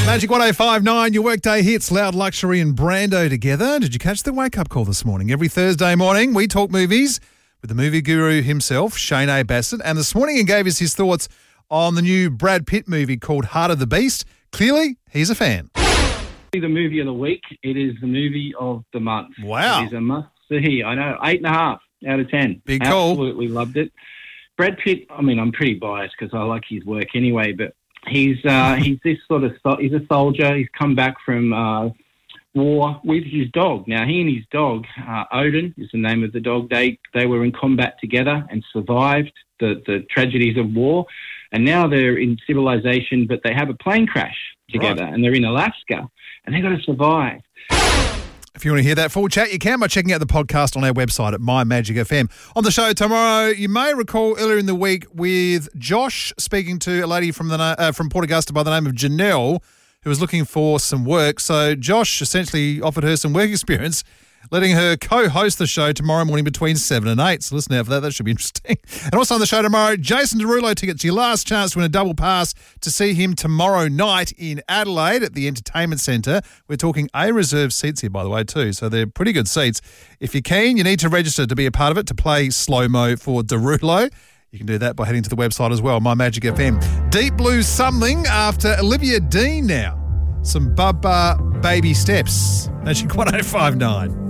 Magic 1059, your workday hits, Loud Luxury and Brando together. Did you catch the wake-up call this morning? Every Thursday morning, we talk movies with the movie guru himself, Shane A. Bassett. And this morning he gave us his thoughts on the new Brad Pitt movie called Heart of the Beast. Clearly, he's a fan. The movie of the week. It is the movie of the month. Wow. It is a must-see. I know, 8.5 out of 10. Big call. Absolutely loved it. Brad Pitt, I mean, I'm pretty biased because I like his work anyway, but he's this sort of, he's a soldier. He's come back from war with his dog. Now, he and his dog, Odin is the name of the dog, they were in combat together and survived the tragedies of war. And now they're in civilization, but they have a plane crash together, right. And they're in Alaska, and they've got to survive. If you want to hear that full chat, you can by checking out the podcast on our website at My Magic FM. On the show tomorrow, you may recall earlier in the week with Josh speaking to a lady from Port Augusta by the name of Janelle, who was looking for some work. So Josh essentially offered her some work experience, letting her co-host the show tomorrow morning between 7 and 8. So listen out for that. That should be interesting. And also on the show tomorrow, Jason Derulo tickets. Your last chance to win a double pass to see him tomorrow night in Adelaide at the Entertainment Centre. We're talking A-reserve seats here, by the way, too. So they're pretty good seats. If you're keen, you need to register to be a part of it, to play slow-mo for Derulo. You can do that by heading to the website as well, My Magic FM. Deep Blue Something after Olivia Dean now. Some Bubba Baby Steps. Magic 1059.